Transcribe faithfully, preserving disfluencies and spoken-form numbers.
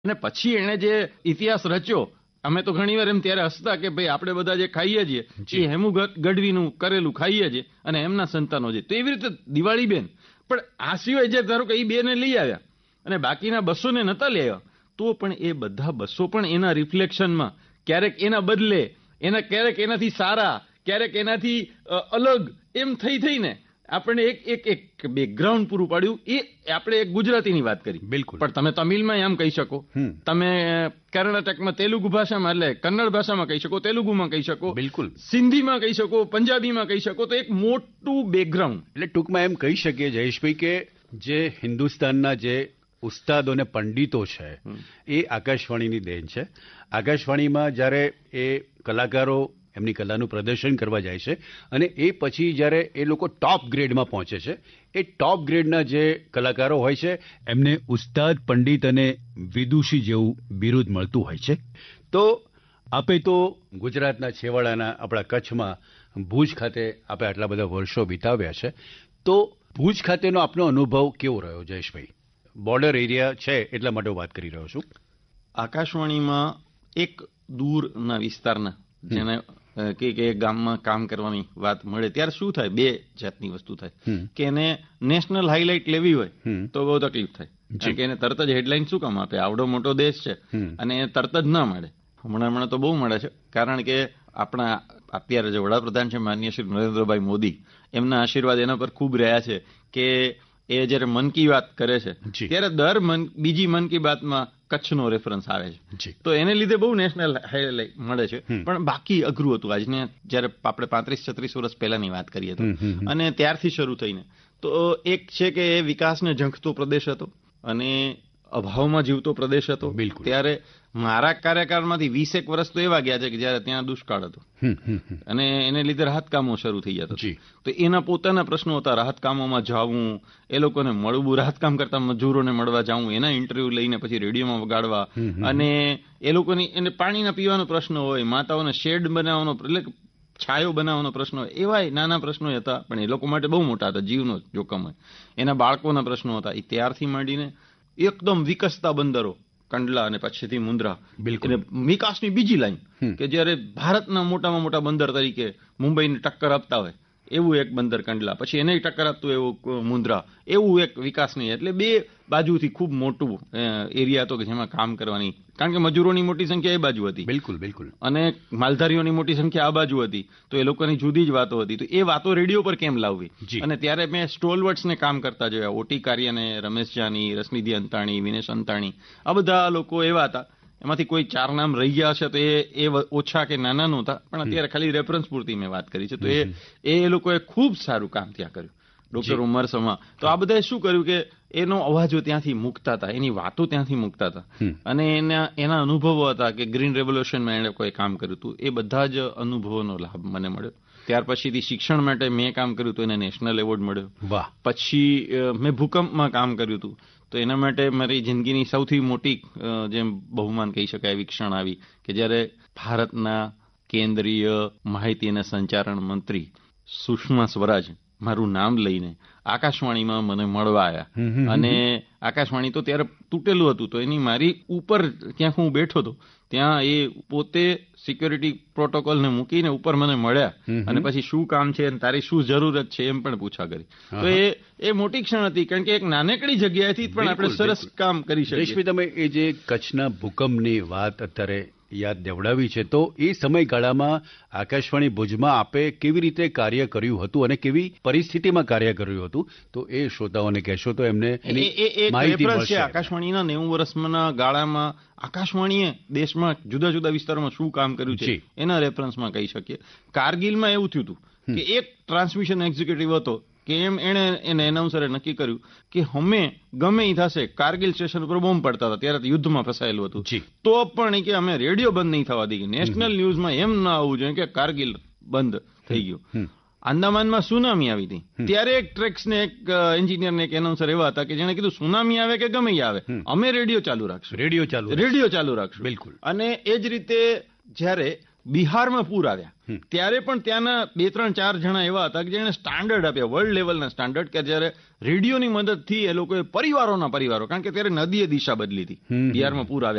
અને પછી એણે જે ઇતિહાસ રચ્યો, અમે તો ઘણીવાર એમ ત્યારે હસતા કે ભાઈ આપણે બધા જે ખાઈએ છીએ એ હેમુ ગઢવીનું કરેલું ખાઈએ છીએ અને એમના સંતાનો છે. તો એવી રીતે દિવાળીબેન પણ આ સિવાય જે ધારો કે એ બેને લઈ આવ્યા અને બાકીના બસો ને નતા લઈ આવ્યા, તો પણ એ બધા બસો પણ એના રિફ્લેક્શનમાં ક્યારેક એના બદલે, એના ક્યારેક એનાથી સારા, ક્યારેક એનાથી અલગ એમ થઈ થઈને આપણે એક એક એક બેકગ્રાઉન્ડ પૂરું પાડ્યું. એ આપણે એક ગુજરાતીની વાત કરી, બિલકુલ, પણ તમે તમિલમાં એમ કહી શકો, તમે કર્ણાટકમાં તેલુગુ ભાષામાં એટલે કન્નડ ભાષામાં કહી શકો, તેલુગુમાં કહી શકો, બિલકુલ, સિંધીમાં કહી શકો, પંજાબીમાં કહી શકો. તો એક મોટું બેકગ્રાઉન્ડ. એટલે ટૂંકમાં એમ કહી શકીએ જયેશભાઈ કે જે હિન્દુસ્તાનના જે ઉસ્તાદો અને પંડિતો છે એ આકાશવાણીની દેન છે. આકાશવાણીમાં જ્યારે એ કલાકારો એમની કલાનું પ્રદર્શન કરવા જાય છે અને એ પછી જ્યારે એ લોકો ટોપ ગ્રેડમાં પહોંચે છે, એ ટોપ ગ્રેડના જે કલાકારો હોય છે એમને ઉસ્તાદ, પંડિત અને વિદુષી જેવું બિરુદ મળતું હોય છે. તો આપે તો ગુજરાતના છેવાડાના આપણા કચ્છમાં ભુજ ખાતે આપે આટલા બધા વર્ષો વિતાવ્યા છે, તો ભુજ ખાતેનો આપનો અનુભવ કેવો રહ્યો જયેશભાઈ? બોર્ડર એરિયા છે એટલા માટે વાત કરી રહ્યો છું. આકાશવાણીમાં એક દૂરના વિસ્તારના જેને કે કે ગામમાં કામ કરવાની વાત મળે ત્યારે શું થાય, બે જાતની વસ્તુ થાય કે એને નેશનલ હાઇલાઇટ લેવી હોય તો બહુ તકલીફ થાય, કારણ કે એને તરત જ હેડલાઇન શું કામ આપે, આવડો મોટો દેશ છે અને એ તરત જ ના મળે. હમણાં હમણાં તો બહુ મળે છે, કારણ કે આપણા અત્યારે જે વડાપ્રધાન છે માનનીય શ્રી નરેન્દ્રભાઈ મોદી, એમના આશીર્વાદ એના પર ખૂબ રહ્યા છે કે એ જયારે મન કી બાત કરે છે ત્યારે દર મન બીજી મન કી બાતમાં કચ્છનો રેફરન્સ આવે છે. તો એને લીધે બહુ નેશનલ હાઇલાઇટ મળે છે. પણ બાકી અઘરું હતું. આજને જયારે આપણે પાંત્રીસ છત્રીસ વર્ષ પહેલાની વાત કરીએ તો, અને ત્યારથી શરૂ થઈને તો એક છે કે એ વિકાસને ઝંખતો પ્રદેશ હતો અને અભાવમાં જીવતો પ્રદેશ હતો. ત્યારે મારા કાર્યકાળમાંથી વીસેક વર્ષ તો એવા ગયા છે કે જયારે ત્યાં દુષ્કાળ હતો અને એને લીધે રાહત કામો શરૂ થઈ જતા. તો એના પોતાના પ્રશ્નો હતા, રાહત કામોમાં જવું, એ લોકોને મળવું, રાહત કામ કરતા મજૂરોને મળવા જવું, એના ઇન્ટરવ્યુ લઈને પછી રેડિયોમાં વગાડવા, અને એ લોકોની એને પાણીના પીવાનો પ્રશ્ન હોય, માતાઓને શેડ બનાવવાનો એટલે છાયો બનાવવાનો પ્રશ્ન હોય, એવા નાના પ્રશ્નો હતા પણ એ લોકો માટે બહુ મોટા હતા, જીવનો જોખમ હોય. એના બાળકોના પ્રશ્નો હતા. એ ત્યારથી માંડીને એકદમ વિકસતા બંદરો કંડલા અને પછીથી મુન્દ્રા, બિલકુલ વિકાસની બીજી લાઈન કે જ્યારે ભારતના મોટામાં મોટા બંદર તરીકે મુંબઈને ટક્કર આપતા હોય એવું એક બંદર કંડલા, પછી એને ટક્કર આપતું એવું મુન્દ્રા, એવું એક વિકાસની. એટલે બે બાજુથી ખૂબ મોટું એરિયા હતો કે જેમાં કામ કરવાની, કારણ કે મજૂરોની મોટી સંખ્યા એ બાજુ હતી, બિલકુલ બિલકુલ, અને માલધારીઓની મોટી સંખ્યા આ બાજુ હતી. તો એ લોકોની જુદી જ વાતો હતી. તો એ વાતો રેડિયો પર કેમ લાવવી? અને ત્યારે મેં સ્ટોલવર્ટ્સને કામ કરતા જોયા, ઓટી કાર્યને, રમેશ જાની, રસનિધિ અંતાણી, વિનેશ અંતાણી, આ બધા લોકો એવા હતા. એમાંથી કોઈ ચાર નામ રહી ગયા છે તો એ એ ઓછા કે નાના નહોતા, પણ અત્યારે ખાલી રેફરન્સ પૂરતી મેં વાત કરી છે. તો એ એ લોકોએ ખૂબ સારું કામ ત્યાં કર્યું, ડોક્ટર ઉમર સમા. તો આ બધાએ શું કર્યું કે એનો અવાજો ત્યાંથી મૂકતા હતા, એની વાતો ત્યાંથી મૂકતા હતા, અને એના એના અનુભવો હતા કે ગ્રીન રેવોલ્યુશનમાં એણે કોઈ કામ કર્યું હતું. એ બધા જ અનુભવોનો લાભ મને મળ્યો. ત્યાર પછીથી શિક્ષણ માટે મેં કામ કર્યું તો એને નેશનલ એવોર્ડ મળ્યો. વાહ. પછી મેં ભૂકંપમાં કામ કર્યું હતું તો એના માટે મારી જિંદગીની સૌથી મોટી જેમ બહુમાન કહી શકાય એવી ક્ષણ આવી કે જ્યારે ભારતના કેન્દ્રીય માહિતી અને સંચારણ મંત્રી સુષ્મા સ્વરાજ મારું નામ લઈને આકાશવાણીમાં મને મળવા આવ્યા. અને આકાશવાણી તો ત્યારે તૂટેલું હતું, તો એની મારી ઉપર ક્યાંક હું બેઠો હતો ત્યાં એ પોતે સિક્યોરિટી પ્રોટોકોલને મૂકીને ઉપર મને મળ્યા અને પછી શું કામ છે અને તારી શું જરૂરત છે એમ પણ પૂછા કરી. તો એ એ મોટી ક્ષણ હતી, કારણ કે એક નાનકડી જગ્યાએથી પણ આપણે સરસ કામ કરી શકીએ. તમે એ જે કચ્છના ભૂકંપની વાત અત્યારે યાદ દેવડાવી છે, તો એ સમયગાળામાં આકાશવાણી ભુજમાં આપે કેવી રીતે કાર્ય કર્યું હતું અને કેવી પરિસ્થિતિમાં કાર્ય કર્યું હતું, તો એ શ્રોતાઓને કહેશો તો એમને માહિતી મળશે. આકાશવાણીના નેવું વર્ષના ગાળામાં આકાશવાણીએ દેશમાં જુદા જુદા વિસ્તારોમાં શું કામ કર્યું છે એના રેફરન્સમાં કહી શકીએ. કારગિલમાં એવું થયું હતું કે એક ટ્રાન્સમિશન એક્ઝિક્યુટિવ હતો કે એમ એણે એને એનાઉન્સરે નક્કી કર્યું કે અમે ગમે એ થશે, કારગિલ સ્ટેશન ઉપર બોમ્બ પડતા હતા, ત્યારે યુદ્ધમાં ફસાયેલું હતું, તો પણ કે અમે રેડિયો બંધ નહીં થવા દઈએ, નેશનલ ન્યૂઝમાં એમ ના આવવું જોઈએ કે કારગિલ બંધ થઈ ગયું. આંદામાનમાં સુનામી આવી હતી ત્યારે એક ટ્રેક્સને એક એન્જિનિયરને એક એનાઉન્સર એવા હતા કે જેણે કીધું સુનામી આવે કે ગમે આવે અમે રેડિયો ચાલુ રાખશું, રેડિયો ચાલુ રેડિયો ચાલુ રાખશું. બિલકુલ. અને એ જ રીતે જ્યારે બિહારમાં પૂર આવ્યા ત્યારે પણ ત્યાંના બે ત્રણ ચાર જણા એવા હતા કે જેણે સ્ટાન્ડર્ડ આપ્યા, વર્લ્ડ લેવલના સ્ટાન્ડર્ડ, કે જ્યારે રેડિયોની મદદથી એ લોકોએ પરિવારોના પરિવારો, કારણ કે ત્યારે નદીએ દિશા બદલી હતી બિહારમાં પૂર આવ્યા